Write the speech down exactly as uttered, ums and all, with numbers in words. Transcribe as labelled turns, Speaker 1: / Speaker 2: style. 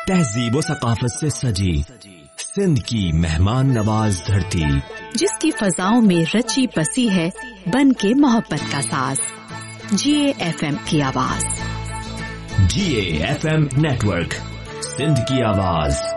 Speaker 1: तहजीब व सकाफत से सजी सिंध की मेहमान नवाज धरती,
Speaker 2: जिसकी फजाओं में रची बसी है बन के मोहब्बत का साज। जीए एफ एम की आवाज।
Speaker 1: जीए एफ एम नेटवर्क, सिंध की आवाज।